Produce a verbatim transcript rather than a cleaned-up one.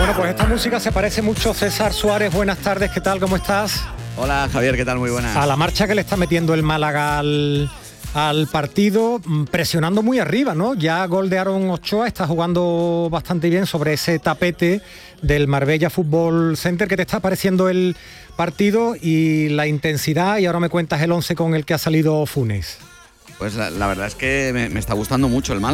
Bueno, pues esta música se parece mucho. César Suárez, buenas tardes, ¿qué tal? ¿Cómo estás? Hola Javier, ¿qué tal? Muy buenas. A la marcha que le está metiendo el Málaga al, al partido, presionando muy arriba, ¿no? Ya gol de Aaron Ochoa, está jugando bastante bien sobre ese tapete del Marbella Fútbol Center. ¿Qué te está pareciendo el partido y la intensidad? Y ahora me cuentas el once con el que ha salido Funes. Pues la, la verdad es que me, me está gustando mucho el Málaga.